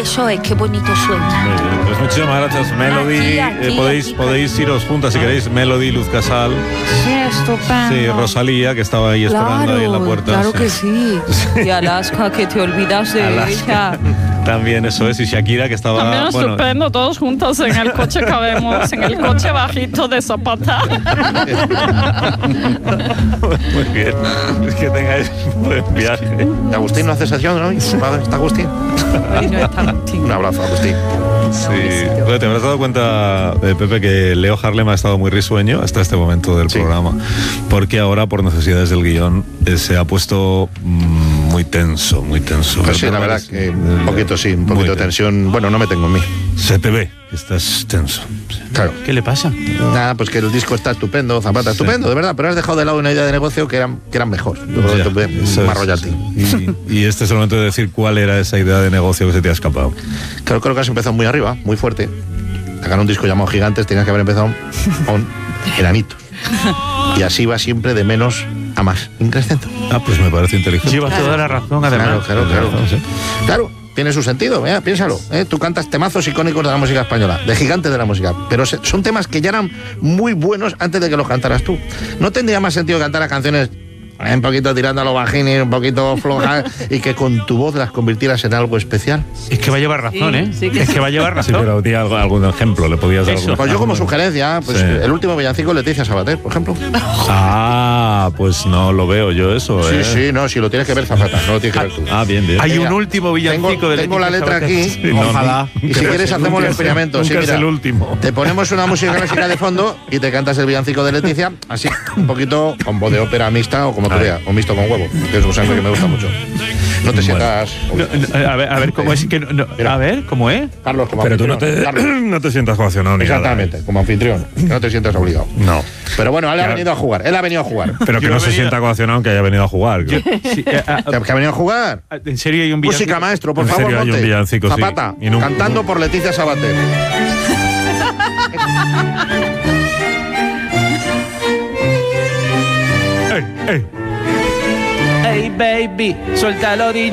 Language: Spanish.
Eso es, qué bonito sueño. Pues muchísimas gracias, Melody. Aquí. Podéis iros juntas si queréis. Melody, Luz Casal. Sí, estupendo. Sí, Rosalía, que estaba ahí esperando ahí en la puerta. Claro que sí. Y Alaska, que te olvidas de ella. También eso es. Y Shakira, que estaba... También estupendo, todos juntos en el coche cabemos, en el coche bajito de Zapata. Muy bien. Es que tengáis un buen viaje. Agustín no hace sesión hoy. ¿Está Agustín? Ay, no está Agustín. Un abrazo, Agustín. Sí. Bueno, te habrás dado cuenta, Pepe, que Leo Harlem ha estado muy risueño hasta este momento del programa. Porque ahora, por necesidades del guión, se ha puesto muy tenso, muy tenso. Pues sí, la verdad que un poquito de tensión. Bueno, no me tengo en mí. Se te ve que estás tenso. Claro. ¿Qué le pasa? Nada, pues que el disco está estupendo, Zapata, estupendo, de verdad, pero has dejado de lado una idea de negocio que eran mejor. Yo creo que más royalty. Y este es el momento de decir cuál era esa idea de negocio que se te ha escapado. Claro, creo que has empezado muy arriba, muy fuerte. Sacar un disco llamado Gigantes, tenías que haber empezado con enanitos. Y así va siempre de menos a más, increciendo. Ah, pues me parece inteligente. Lleva toda la razón, además. Claro, tiene su sentido, piénsalo. Tú cantas temazos icónicos de la música española, de gigantes de la música, pero son temas que ya eran muy buenos antes de que los cantaras tú. ¿No tendría más sentido cantar las canciones un poquito tirando a los bajines, un poquito flojas, y que con tu voz las convirtieras en algo especial? Es que va a llevar razón, ¿eh? Sí, es que va a llevar razón. Sí, pero di algún ejemplo, le podías dar algún... Pues yo como sugerencia, pues Sí. el último villancico, Leticia Sabater, por ejemplo. Ah, pues no lo veo yo eso, Sí, no, si lo tienes que ver, Zapata, no lo tienes que ver tú. Ah, bien. Hay Mira, un último villancico de tengo la letra Leticia aquí. Sabater. Sí, no, Ojalá. no. Y si quieres hacemos el experimento. Nunca Sí, es mira, el último. te ponemos una música clásica de fondo y te cantas el villancico de Leticia, así, un poquito con voz de ópera mixta o como tú veas, o mixto con huevo, que es un sangre que me gusta mucho. No te sientas... A ver, ¿cómo es? A ver, ¿cómo es? Carlos, como Pero tú anfitrión. Carlos. no te sientas coaccionado ni Exactamente, como anfitrión, que no te sientas obligado. nada. No. Pero bueno, él ha venido a jugar, Pero que Yo no he se venido- sienta coaccionado aunque haya venido a jugar. Sí, ¿Que ha venido a jugar? ¿En serio hay un villancico? Música, maestro, por En favor, serio, hay un ponte. villancico, sí. Zapata, Y nunca- cantando por Leticia Sabater. Hey, baby, suéltalo, DJ.